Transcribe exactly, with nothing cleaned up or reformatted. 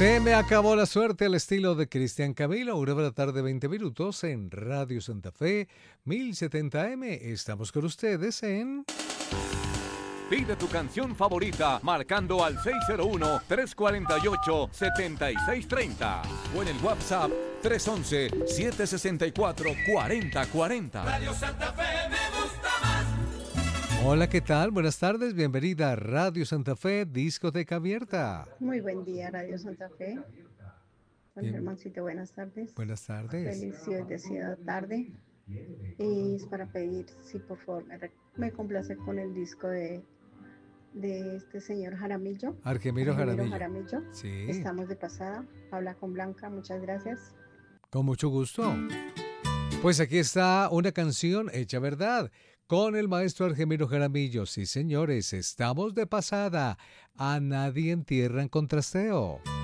Se me acabó la suerte al estilo de Cristian Camilo. Una de la tarde, veinte minutos en Radio Santa Fe, mil setenta M. Estamos con ustedes en... Pide tu canción favorita marcando al seis cero uno, tres cuatro ocho, siete seis tres cero o en el WhatsApp tres uno uno, siete seis cuatro, cuatro cero cuatro cero. Radio Santa Fe me gusta más. Hola, ¿qué tal? Buenas tardes, bienvenida a Radio Santa Fe, discoteca abierta. Muy buen día, Radio Santa Fe. Don Bien. Germancito, buenas tardes. Buenas tardes. Feliz y bendecida tarde. Y es para pedir, si por favor me, re- me complace con el disco de, de este señor Jaramillo. Argemiro Jaramillo. Jaramillo. Sí, Estamos de pasada. Habla con Blanca, muchas gracias. con mucho gusto. Pues aquí está una canción hecha verdad con el maestro Argemiro Jaramillo. Sí, señores, estamos de pasada. A nadie entierran con trasteo.